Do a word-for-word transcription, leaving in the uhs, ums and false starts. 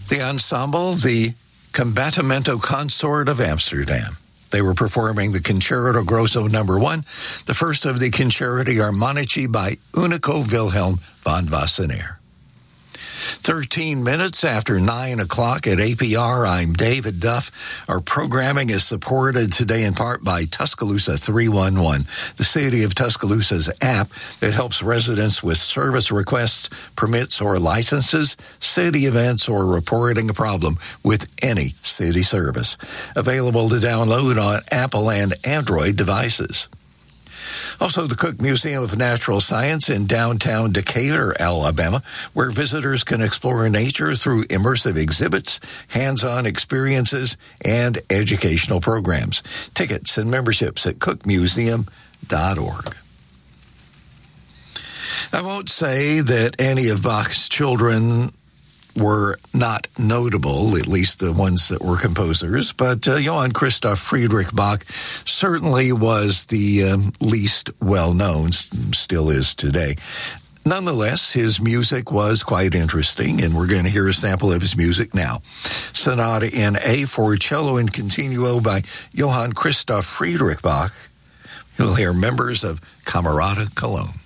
The ensemble, the Combattimento Consort of Amsterdam. They were performing the Concerto Grosso number one, the first of the Concerti Armonici by Unico Wilhelm von Wassenaer. Thirteen minutes after nine o'clock at A P R, I'm David Duff. Our programming is supported today in part by Tuscaloosa three one one, the City of Tuscaloosa's app that helps residents with service requests, permits, or licenses, city events, or reporting a problem with any city service. Available to download on Apple and Android devices. Also, the Cook Museum of Natural Science in downtown Decatur, Alabama, where visitors can explore nature through immersive exhibits, hands-on experiences, and educational programs. Tickets and memberships at cook museum dot org. I won't say that any of Bach's children were not notable, at least the ones that were composers, but uh, Johann Christoph Friedrich Bach certainly was the um, least well-known, still is today. Nonetheless, his music was quite interesting, and we're going to hear a sample of his music now. Sonata in A for cello and continuo by Johann Christoph Friedrich Bach. You'll hear members of Camerata Cologne.